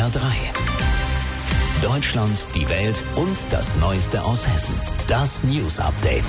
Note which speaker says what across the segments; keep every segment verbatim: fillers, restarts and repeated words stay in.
Speaker 1: R drei. Deutschland, die Welt und das Neueste aus Hessen. Das News Update.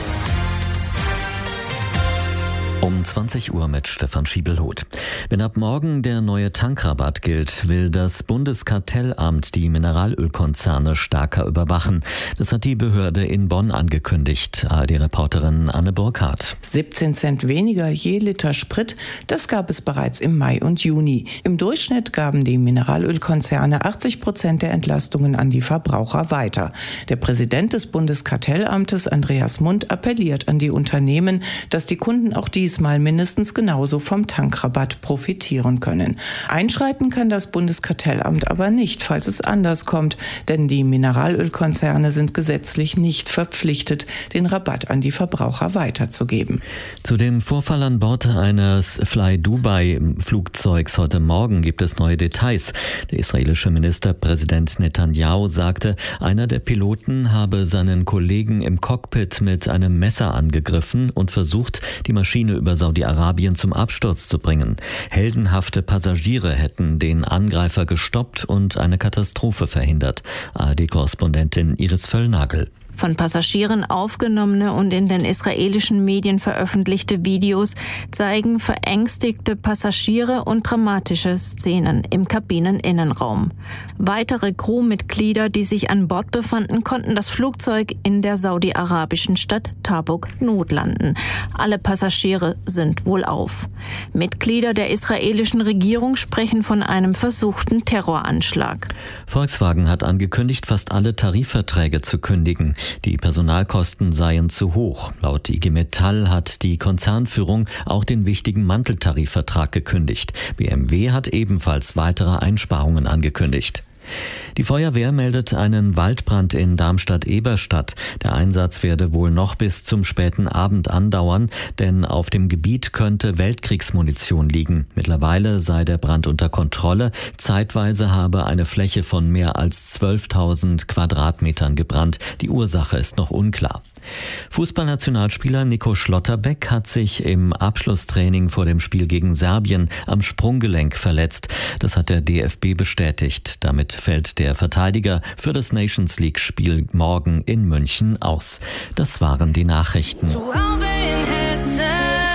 Speaker 2: Um zwanzig Uhr mit Stefan Schiebelhoth. Wenn ab morgen der neue Tankrabatt gilt, will das Bundeskartellamt die Mineralölkonzerne stärker überwachen. Das hat die Behörde in Bonn angekündigt. A R D-Reporterin Anne Burkhardt.
Speaker 3: siebzehn Cent weniger je Liter Sprit, das gab es bereits im Mai und Juni. Im Durchschnitt gaben die Mineralölkonzerne achtzig Prozent der Entlastungen an die Verbraucher weiter. Der Präsident des Bundeskartellamtes, Andreas Mund, appelliert an die Unternehmen, dass die Kunden auch diesmal mindestens genauso vom Tankrabatt profitieren können. Einschreiten kann das Bundeskartellamt aber nicht, falls es anders kommt, denn die Mineralölkonzerne sind gesetzlich nicht verpflichtet, den Rabatt an die Verbraucher weiterzugeben.
Speaker 2: Zu dem Vorfall an Bord eines Fly Dubai-Flugzeugs heute Morgen gibt es neue Details. Der israelische Ministerpräsident Netanyahu sagte, einer der Piloten habe seinen Kollegen im Cockpit mit einem Messer angegriffen und versucht, die Maschine über Saudi-Arabien zum Absturz zu bringen. Heldenhafte Passagiere hätten den Angreifer gestoppt und eine Katastrophe verhindert. A R D-Korrespondentin Iris Völlnagel.
Speaker 4: Von Passagieren aufgenommene und in den israelischen Medien veröffentlichte Videos zeigen verängstigte Passagiere und dramatische Szenen im Kabineninnenraum. Weitere Crewmitglieder, die sich an Bord befanden, konnten das Flugzeug in der saudi-arabischen Stadt Tabuk notlanden. Alle Passagiere sind wohlauf. Mitglieder der israelischen Regierung sprechen von einem versuchten Terroranschlag.
Speaker 2: Volkswagen hat angekündigt, fast alle Tarifverträge zu kündigen. Die Personalkosten seien zu hoch. Laut I G Metall hat die Konzernführung auch den wichtigen Manteltarifvertrag gekündigt. B M W hat ebenfalls weitere Einsparungen angekündigt. Die Feuerwehr meldet einen Waldbrand in Darmstadt-Eberstadt. Der Einsatz werde wohl noch bis zum späten Abend andauern, denn auf dem Gebiet könnte Weltkriegsmunition liegen. Mittlerweile sei der Brand unter Kontrolle. Zeitweise habe eine Fläche von mehr als zwölftausend Quadratmetern gebrannt. Die Ursache ist noch unklar. Fußballnationalspieler Nico Schlotterbeck hat sich im Abschlusstraining vor dem Spiel gegen Serbien am Sprunggelenk verletzt. Das hat der D F B bestätigt. Damit fällt der Verteidiger für das Nations League-Spiel morgen in München aus. Das waren die Nachrichten.
Speaker 5: Zu Hause in Hessen.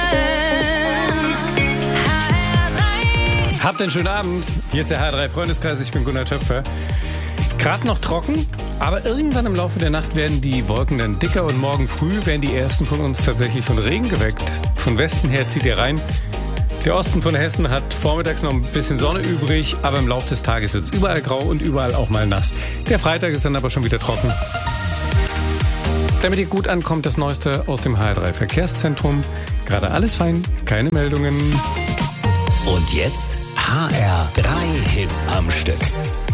Speaker 6: Habt einen schönen Abend. Hier ist der H R drei Freundeskreis. Ich bin Gunnar Töpfer. Gerade noch trocken, aber irgendwann im Laufe der Nacht werden die Wolken dann dicker und morgen früh werden die ersten von uns tatsächlich von Regen geweckt. Von Westen her zieht er rein. Der Osten von Hessen hat vormittags noch ein bisschen Sonne übrig, aber im Laufe des Tages wird es überall grau und überall auch mal nass. Der Freitag ist dann aber schon wieder trocken. Damit ihr gut ankommt, das Neueste aus dem H R drei Verkehrszentrum. Gerade alles fein, keine Meldungen.
Speaker 1: Und jetzt H R drei Hits am Stück.